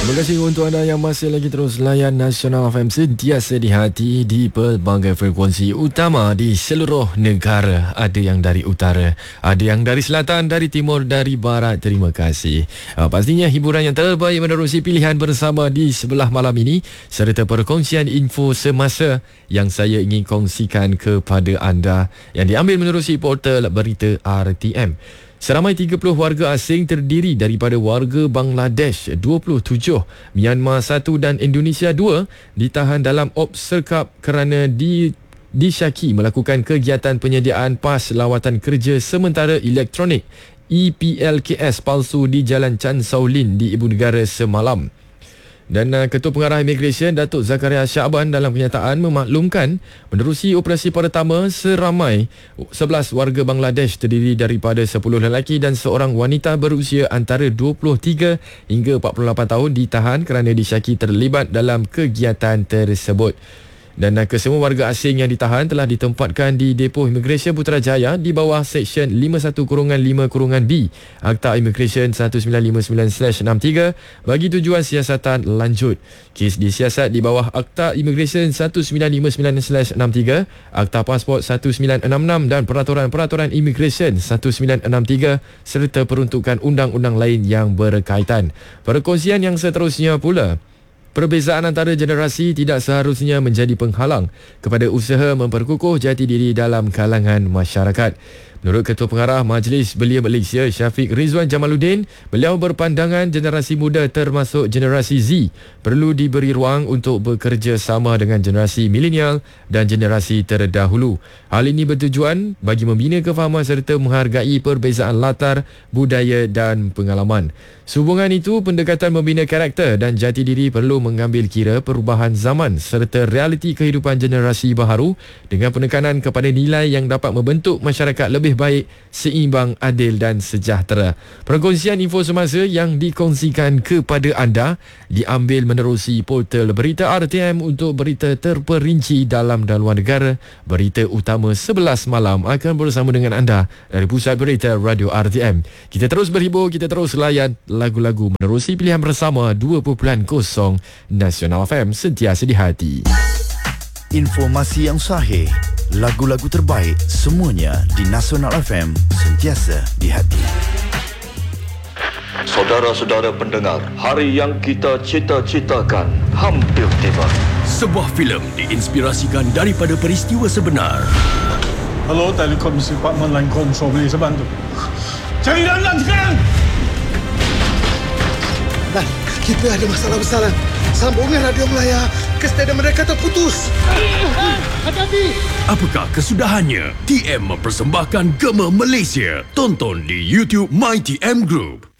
Terima kasih untuk anda yang masih lagi terus layan Nasional FM sentiasa di hati di pelbagai frekuensi utama di seluruh negara. Ada yang dari utara, ada yang dari selatan, dari timur, dari barat. Terima kasih. Pastinya hiburan yang terbaik menerusi pilihan bersama di sebelah malam ini serta perkongsian info semasa yang saya ingin kongsikan kepada anda yang diambil menerusi portal berita RTM. Seramai 30 warga asing terdiri daripada warga Bangladesh 27, Myanmar 1 dan Indonesia 2 ditahan dalam Obserkap kerana disyaki melakukan kegiatan penyediaan pas lawatan kerja sementara elektronik EPLKS palsu di Jalan Chan Saulin di Ibu Negara semalam. Dan Ketua Pengarah Imigresen Datuk Zakaria Syaban dalam kenyataan memaklumkan menerusi operasi pertama seramai 11 warga Bangladesh terdiri daripada 10 lelaki dan seorang wanita berusia antara 23 hingga 48 tahun ditahan kerana disyaki terlibat dalam kegiatan tersebut. Dan kesemua warga asing yang ditahan telah ditempatkan di Depoh Imigresen Putrajaya di bawah Seksyen 51-5-B Akta Imigresen 1959/63 bagi tujuan siasatan lanjut. Kes disiasat di bawah Akta Imigresen 1959/63, Akta Pasport 1966 dan Peraturan-Peraturan Imigresen 1963 serta peruntukan undang-undang lain yang berkaitan. Perkongsian yang seterusnya pula, perbezaan antara generasi tidak seharusnya menjadi penghalang kepada usaha memperkukuh jati diri dalam kalangan masyarakat. Menurut Ketua Pengarah Majlis Belia Malaysia Syafiq Rizwan Jamaluddin, beliau berpandangan generasi muda termasuk generasi Z perlu diberi ruang untuk bekerjasama dengan generasi milenial dan generasi terdahulu. Hal ini bertujuan bagi membina kefahaman serta menghargai perbezaan latar, budaya dan pengalaman. Sehubungan itu, pendekatan membina karakter dan jati diri perlu mengambil kira perubahan zaman serta realiti kehidupan generasi baharu dengan penekanan kepada nilai yang dapat membentuk masyarakat lebih baik, seimbang, adil dan sejahtera. Perkongsian info semasa yang dikongsikan kepada anda diambil menerusi portal berita RTM. Untuk berita terperinci dalam dan luar negara, berita utama 11 malam akan bersama dengan anda dari Pusat Berita Radio RTM. Kita terus berhibur, kita terus layan lagu-lagu menerusi pilihan bersama 2.0 Nasional FM sentiasa di hati. Informasi yang sahih, lagu-lagu terbaik, semuanya di Nasional FM sentiasa di hati. Saudara-saudara pendengar, hari yang kita cita-citakan hampir tiba. Sebuah filem diinspirasikan daripada peristiwa sebenar. Hello, Telekomisi Department Line Control, boleh saya bantu? Cari Lanlan sekarang! Dan kita ada masalah besar. Sambungan radio Melaya ke stadium mereka terputus. Hati-hati! Apakah kesudahannya? TM mempersembahkan Gema Malaysia. Tonton di YouTube My TM Group.